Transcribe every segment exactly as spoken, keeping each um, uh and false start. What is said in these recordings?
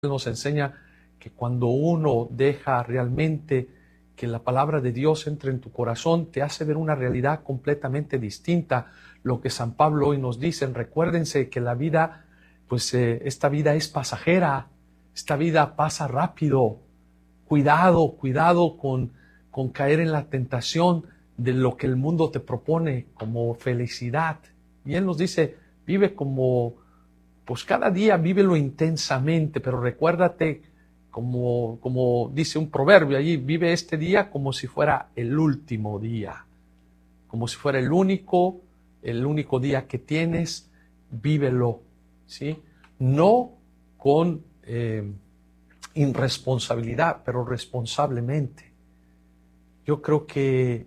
nos enseña que cuando uno deja realmente que la palabra de Dios entre en tu corazón, te hace ver una realidad completamente distinta. Lo que San Pablo hoy nos dice, recuérdense que la vida, pues eh, esta vida es pasajera, esta vida pasa rápido. Cuidado, cuidado con, con caer en la tentación de lo que el mundo te propone como felicidad. Y Él nos dice, vive como, pues cada día vívelo intensamente, pero recuérdate, como, como dice un proverbio allí, vive este día como si fuera el último día, como si fuera el único, el único día que tienes, vívelo, ¿sí? No con eh, irresponsabilidad, pero responsablemente. Yo creo que,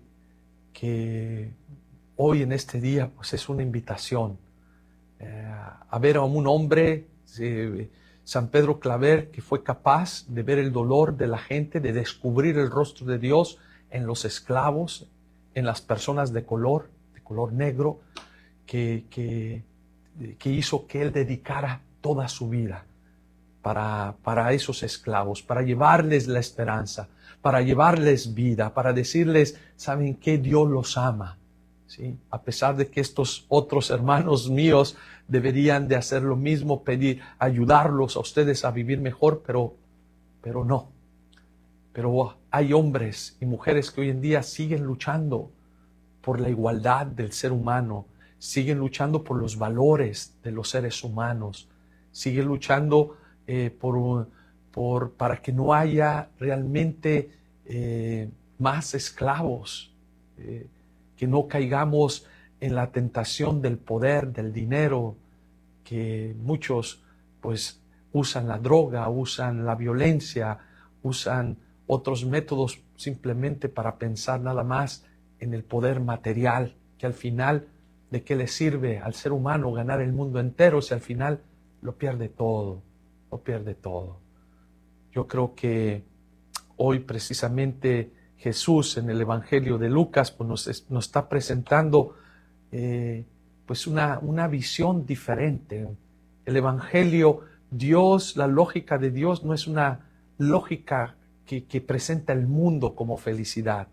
que hoy en este día pues es una invitación eh, a ver a un hombre, eh, San Pedro Claver, que fue capaz de ver el dolor de la gente, de descubrir el rostro de Dios en los esclavos, en las personas de color, de color negro, que, que, que hizo que él dedicara toda su vida para, para esos esclavos, para llevarles la esperanza, para llevarles vida, para decirles, ¿saben qué? Dios los ama. ¿Sí? A pesar de que estos otros hermanos míos deberían de hacer lo mismo, pedir, ayudarlos a ustedes a vivir mejor, pero, pero no. Pero hay hombres y mujeres que hoy en día siguen luchando por la igualdad del ser humano, siguen luchando por los valores de los seres humanos, siguen luchando eh, por, por, para que no haya realmente eh, más esclavos, eh, que no caigamos en la tentación del poder, del dinero, que muchos pues usan la droga, usan la violencia, usan otros métodos simplemente para pensar nada más en el poder material, que al final, ¿de qué le sirve al ser humano ganar el mundo entero si al final lo pierde todo, lo pierde todo? Yo creo que hoy precisamente Jesús en el Evangelio de Lucas pues nos, nos está presentando eh, pues una, una visión diferente. El Evangelio, Dios, la lógica de Dios no es una lógica que, que presenta el mundo como felicidad.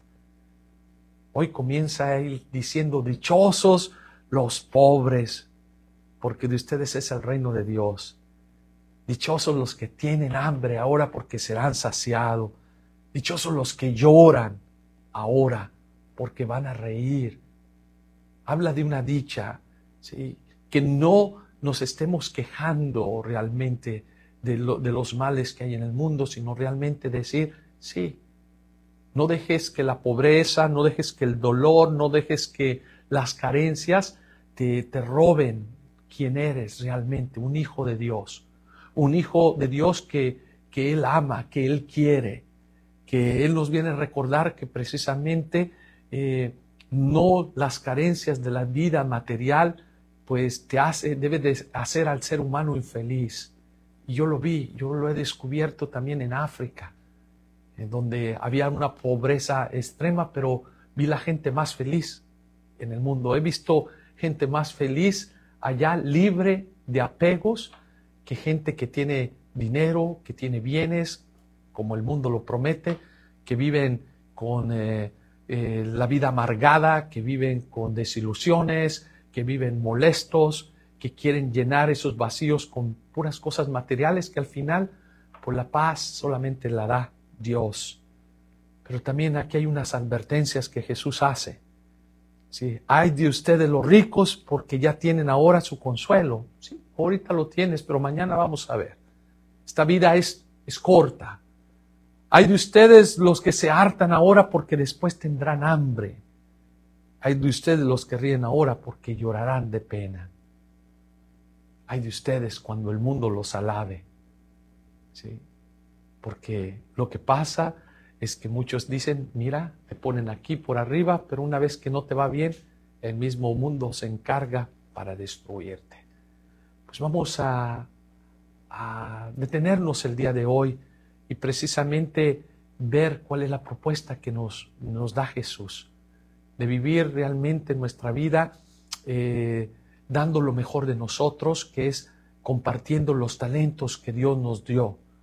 Hoy comienza él diciendo, dichosos los pobres, porque de ustedes es el reino de Dios. Dichosos los que tienen hambre ahora, porque serán saciados. Dichosos los que lloran ahora, porque van a reír. Habla de una dicha, ¿sí? Que no nos estemos quejando realmente de, lo, de los males que hay en el mundo, sino realmente decir, sí, no dejes que la pobreza, no dejes que el dolor, no dejes que las carencias te, te roben quién eres realmente, un hijo de Dios. Un hijo de Dios que, que Él ama, que Él quiere, que Él nos viene a recordar que precisamente eh, no las carencias de la vida material pues te hace, debe de hacer al ser humano infeliz. Y yo lo vi, yo lo he descubierto también en África, en donde había una pobreza extrema, pero vi la gente más feliz en el mundo. He visto gente más feliz allá, libre de apegos, que gente que tiene dinero, que tiene bienes, como el mundo lo promete, que viven con eh, eh, la vida amargada, que viven con desilusiones, que viven molestos, que quieren llenar esos vacíos con puras cosas materiales que al final, por la paz solamente la da Dios. Pero también aquí hay unas advertencias que Jesús hace. ¿Sí? Ay de ustedes los ricos porque ya tienen ahora su consuelo. Sí, ahorita lo tienes, pero mañana vamos a ver. Esta vida es, es corta. Ay de ustedes los que se hartan ahora porque después tendrán hambre. Ay de ustedes los que ríen ahora porque llorarán de pena. Ay de ustedes cuando el mundo los alabe. ¿Sí? Porque lo que pasa es que muchos dicen, mira, te ponen aquí por arriba, pero una vez que no te va bien, el mismo mundo se encarga para destruirte. Pues vamos a, a detenernos el día de hoy y precisamente ver cuál es la propuesta que nos, nos da Jesús, de vivir realmente nuestra vida eh, dando lo mejor de nosotros, que es compartiendo los talentos que Dios nos dio.